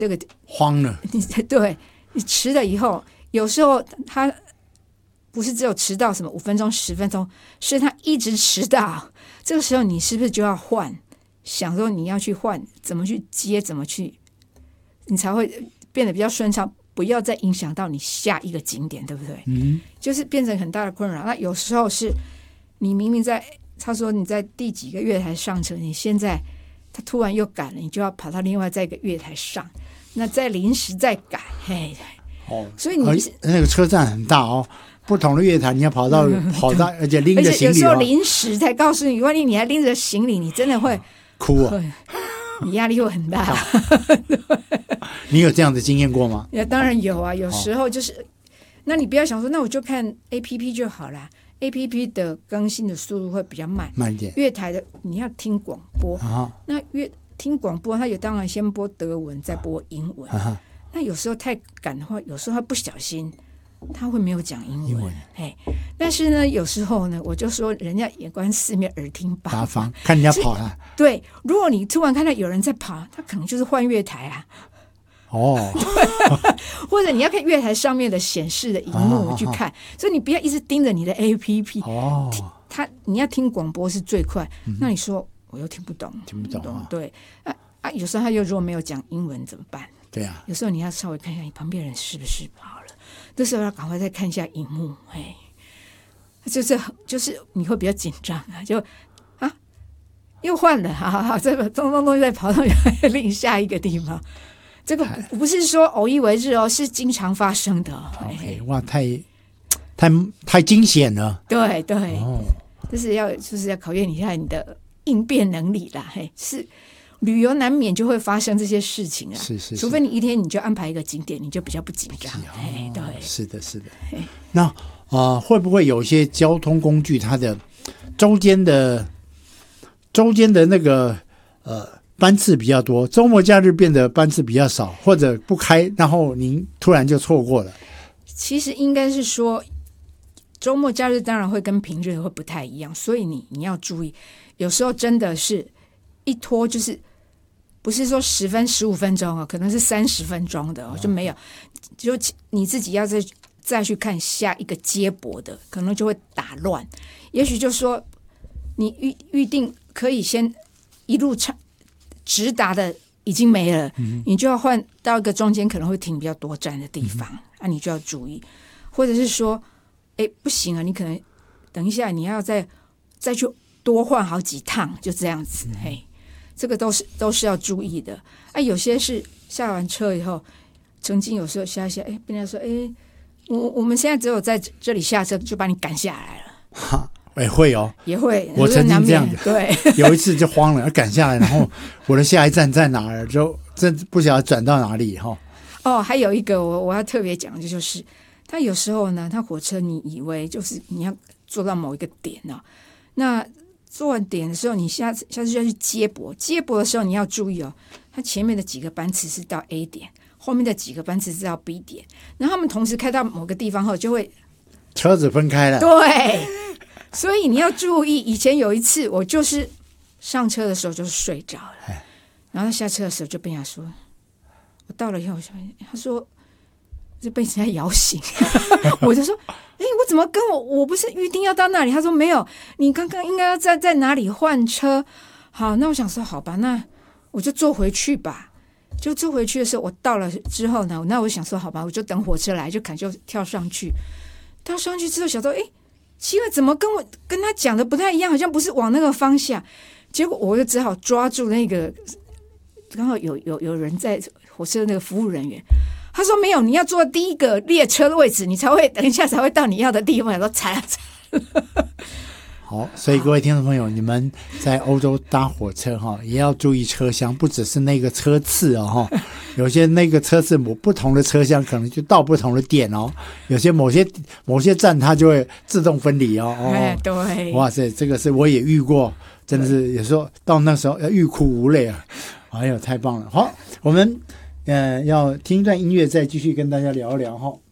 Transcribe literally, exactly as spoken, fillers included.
这个慌了。 你对你迟了以后，有时候他不是只有迟到什么五分钟、十分钟，是他一直迟到。这个时候你是不是就要换？想说你要去换，怎么去接，怎么去，你才会变得比较顺畅，不要再影响到你下一个景点，对不对？ 嗯， 就是变成很大的困扰。那有时候是你明明在他说你在第几个月台上车，你现在他突然又改了，你就要跑到另外在一个月台上，那再临时再改，嘿， 哦， 所以你那个车站很大哦。不同的月台，你要跑到、嗯、跑到，而且拎着行李， 而且有时候临时才告诉你，万一你还拎着行李，你真的会哭啊！ 你压力会很大。 你有这样的经验过吗？ 当然有啊，有时候就是，哦、那你不要想说，那我就看 A P P 就好啦。A P P 的更新的速度会比较慢， 慢一点。 月台的你要听广播， 啊、 那月听广播，它有当然先播德文，再播英文。啊、那有时候太赶的话，有时候他不小心。他会没有讲英文，英文嘿，但是呢，有时候呢，我就说人家眼观四面，耳听八方， 看人家跑了。 对，如果你突然看到有人在跑，他可能就是换月台啊。 哦， 或者你要看月台上面的显示的荧幕去看，哦哦哦，所以你不要一直盯着你的 A P P。 哦， 他你要听广播是最快。嗯、那你说我又听不懂， 听不懂啊？ 对啊啊，有时候他又如果没有讲英文怎么办？ 对啊， 有时候你要稍微看一下你旁边人是不是跑了。这时候要赶快再看一下荧幕，哎，就是就是你会比较紧张啊，就啊又换了，好好好，这个咚咚咚再跑到另下一个地方，这个不是说偶一为日哦，是经常发生的。 OK， 哇，太太太惊险了， 对对， 哦， 就是要就是要考验一下你的应变能力啦，嘿，是。旅游难免就会发生这些事情啊， 是 是, 是， 除非你一天你就安排一个景点，你就比较不紧张。 哦、 对， 是的，是的。那啊、呃，会不会有一些交通工具，它的周间的周间的那个呃班次比较多，周末假日变得班次比较少，或者不开，然后您突然就错过了？ 其实应该是说，周末假日当然会跟平日会不太一样，所以你你要注意，有时候真的是一拖就是。不是说十分十五分钟哦，可能是三十分钟的哦，就没有，就你自己要再再去看下一个接驳的，可能就会打乱。也许就说你预预定可以先一路长直达的已经没了，嗯、你就要换到一个中间可能会停比较多站的地方，嗯、啊，你就要注意，或者是说，哎，不行啊，你可能等一下你要再再去多换好几趟，就这样子，嗯、嘿。这个都是都是要注意的。哎、啊，有些是下完车以后，曾经有时候下一下，哎，别人说，哎，我我们现在只有在这里下车，就把你赶下来了。 哈，也会哦， 也会。 我曾经这样子， 对， 有一次就慌了，要赶下来，然后我的下一站在哪儿，就真不晓得转到哪里哈。 哦，还有一个我我要特别讲的就是，他有时候呢，他火车你以为就是你要坐到某一个点呢、哦，那。做完点的时候，你下次下次就要去接驳。接驳的时候你要注意哦，它前面的几个班次是到 A 点，后面的几个班次是到 B 点，然后他们同时开到某个地方后，就会车子分开了。 对，所以你要注意。以前有一次，我就是上车的时候就是睡着了，然后下车的时候就被他说，我到了以后，他说就被人家摇醒，我就说。哎，我怎么跟我我不是预定要到那里？他说没有，你刚刚应该要在在哪里换车？好，那我想说好吧，那我就坐回去吧。就坐回去的时候，我到了之后呢，那我想说好吧，我就等火车来，就赶就跳上去。跳上去之后，想说哎，奇怪，怎么跟我跟他讲的不太一样？好像不是往那个方向。结果我就只好抓住那个，刚好有有有人在火车的那个服务人员。他说没有，你要坐第一个列车的位置，你才会等一下才会到你要的地方。我说惨了惨了。 好，所以各位听众朋友，你们在欧洲搭火车哈，也要注意车厢，不只是那个车次哦，有些那个车次某不同的车厢可能就到不同的点哦，有些某些某些站它就会自动分离哦。哦， 哎，对， 哇塞，这个是我也遇过，真的是有时候到那时候要欲哭无泪啊！哎呦，太棒了！好，我们。呃，要听一段音乐，再继续跟大家聊一聊哈。